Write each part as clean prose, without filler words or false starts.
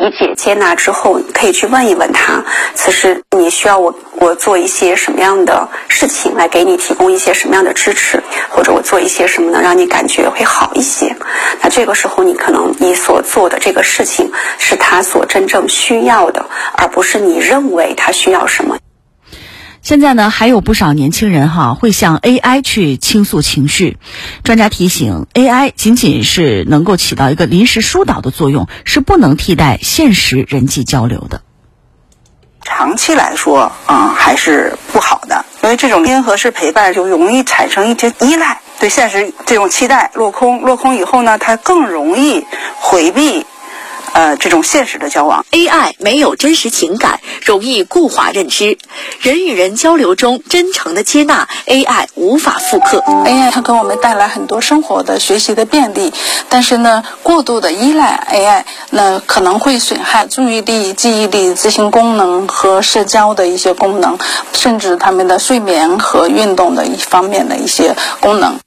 理解接纳之后，可以去问一问他，此时你需要我做一些什么样的事情来给你提供一些什么样的支持，或者我做一些什么能让你感觉会好一些。那这个时候你所做的这个事情是他所真正需要的，而不是你认为他需要什么。 现在呢，还有不少年轻人会向 AI 去倾诉情绪。专家提醒 ，AI 仅仅是能够起到一个临时疏导的作用，是不能替代现实人际交流的。 长期来说，还是不好的，因为这种偏合式陪伴就容易产生一些依赖，对现实这种期待落空以后呢，它更容易回避这种现实的交往。 AI 没有真实情感，容易固化认知，人与人交流中真诚的接纳 AI 无法复刻。 AI 它给我们带来很多生活的学习的便利，但是呢，过度的依赖 AI 那可能会损害注意力、记忆力、执行功能和社交的一些功能，甚至他们的睡眠和运动的一方面的一些功能。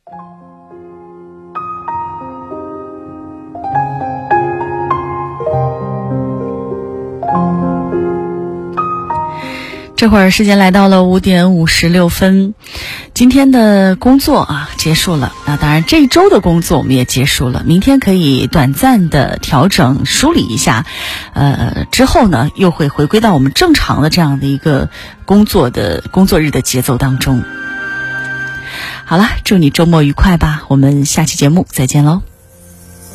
这会儿时间来到了5点56分，今天的工作结束了。那当然这一周的工作我们也结束了，明天可以短暂的调整梳理一下，之后呢又会回归到我们正常的这样的一个工作日的节奏当中。好了，祝你周末愉快吧，我们下期节目再见喽。